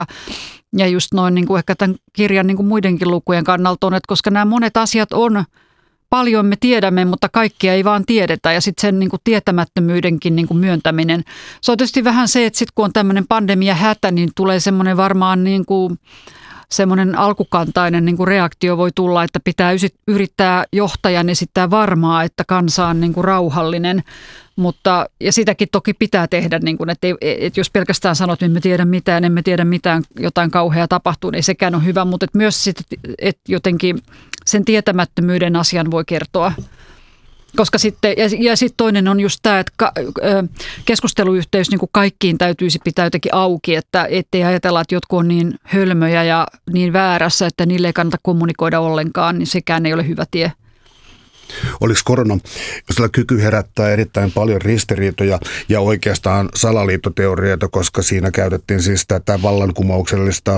Ja just noin niin kuin ehkä tämän kirjan niin kuin muidenkin lukujen kannalta on, että koska nämä monet asiat on, paljon me tiedämme, mutta kaikkia ei vaan tiedetä. Ja sitten sen niin kuin tietämättömyydenkin niin kuin myöntäminen. Se on tietysti vähän se, että sitten kun on tämmöinen pandemia hätä, niin tulee semmoinen varmaan niin kuin semmoinen alkukantainen niin kuin reaktio voi tulla, että pitää yrittää johtajan esittää varmaa, että kansa on niin kuin rauhallinen. Mutta, ja sitäkin toki pitää tehdä, niin kuin, että jos pelkästään sanot, että emme tiedä mitään, jotain kauheaa tapahtuu, niin ei sekään ole hyvä. Mutta että myös sit, että jotenkin sen tietämättömyyden asian voi kertoa. Koska sitten, ja sitten toinen on just tämä, että keskusteluyhteys niin kuin kaikkiin täytyisi pitää jotenkin auki, että ettei ajatella, että jotkut on niin hölmöjä ja niin väärässä, että niille ei kannata kommunikoida ollenkaan, niin sekään ei ole hyvä tie. Oliko korona, jos sillä kyky herättää erittäin paljon ristiriitoja ja oikeastaan salaliittoteorioita, koska siinä käytettiin siis tätä vallankumouksellista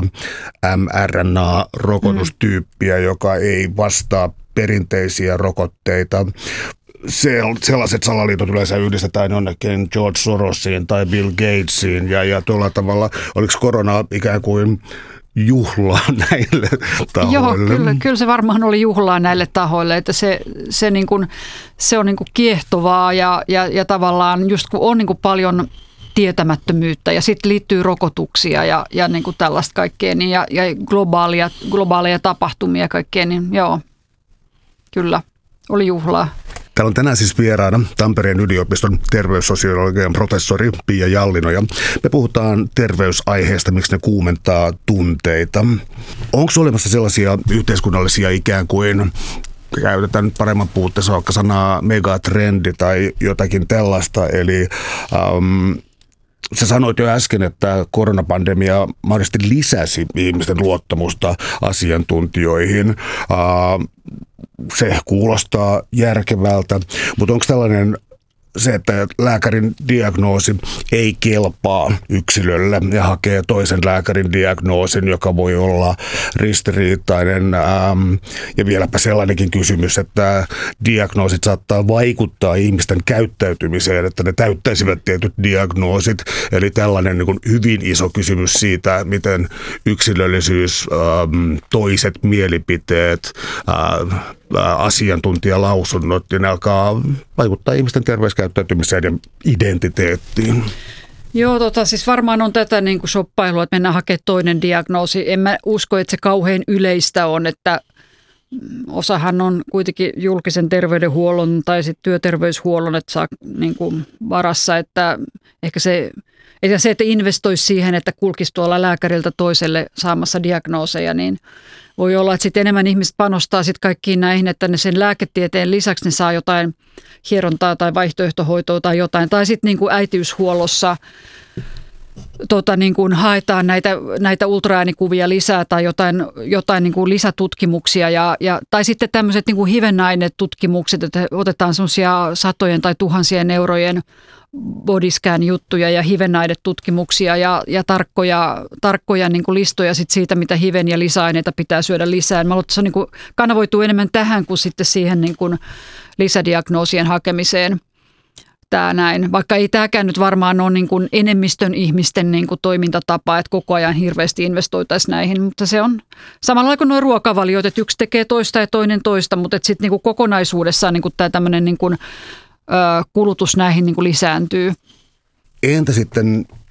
mRNA-rokotustyyppiä, joka ei vastaa perinteisiä rokotteita. Sellaiset salaliitot yleensä yhdistetään jonnekin George Sorosiin tai Bill Gatesiin ja tuolla tavalla, oliko korona ikään kuin juhlaa näille tahoille? Joo, kyllä se varmaan oli juhlaa näille tahoille, että se on niin kuin kiehtovaa ja tavallaan just kun on niin kuin paljon tietämättömyyttä ja sitten liittyy rokotuksia ja niin kuin tällaista kaikkea niin, ja globaaleja tapahtumia kaikkea, niin joo, kyllä oli juhlaa. Täällä on tänään siis vieraana Tampereen yliopiston terveyssosiologian professori Pia Jallinoja. Me puhutaan terveysaiheesta, miksi ne kuumentaa tunteita. Onko olemassa sellaisia yhteiskunnallisia ikään kuin, käytetään nyt paremman puutteessa vaikka sanaa megatrendi tai jotakin tällaista, eli sä sanoit jo äsken, että koronapandemia mahdollisesti lisäsi ihmisten luottamusta asiantuntijoihin. Se kuulostaa järkevältä, mutta onko tällainen se, että lääkärin diagnoosi ei kelpaa yksilölle ja hakee toisen lääkärin diagnoosin, joka voi olla ristiriitainen. Ja vieläpä sellainenkin kysymys, että diagnoosit saattaa vaikuttaa ihmisten käyttäytymiseen, että ne täyttäisivät tietyt diagnoosit. Eli tällainen niin kuin hyvin iso kysymys siitä, miten yksilöllisyys, toiset mielipiteet, asiantuntijalausunnot, niin alkaa vaikuttaa ihmisten terveyskäyttäytymiseen ja identiteettiin. Joo, siis varmaan on tätä niin kuin shoppailua, että mennään hakemaan toinen diagnoosi. En mä usko, että se kauhean yleistä on, että osahan on kuitenkin julkisen terveydenhuollon tai sitten työterveyshuollon, että saa niin kuin varassa, että ehkä se, että investoisi siihen, että kulkisi tuolla lääkäriltä toiselle saamassa diagnooseja, niin voi olla, että sitten enemmän ihmiset panostaa sitten kaikkiin näihin, että ne sen lääketieteen lisäksi ne saa jotain hierontaa tai vaihtoehtohoitoa tai jotain. Tai sitten niin kuin äitiyshuollossa niin kuin haetaan näitä ultraäänikuvia lisää tai jotain niin kuin lisätutkimuksia. Tai sitten tämmöiset niin kuin hivennainetutkimukset, että otetaan semmoisia satojen tai tuhansien eurojen bodyscan-juttuja ja hivennainetutkimuksia ja tarkkoja niin kuin listoja sit siitä, mitä hiven- ja lisäaineita pitää syödä lisää. Mä luulen, että se niin kuin kanavoituu enemmän tähän kuin sitten siihen niin kuin lisädiagnoosien hakemiseen. Tää näin. Vaikka ei tämäkään nyt varmaan ole niin kuin enemmistön ihmisten niin kuin toimintatapa, että koko ajan hirveästi investoitaisiin näihin, mutta se on samalla lailla kuin nuo ruokavaliot, että yksi tekee toista ja toinen toista, mutta sitten niin kuin kokonaisuudessaan niin kuin tämä tämmöinen niin kuin kulutus näihin niin kuin lisääntyy. Entä sitten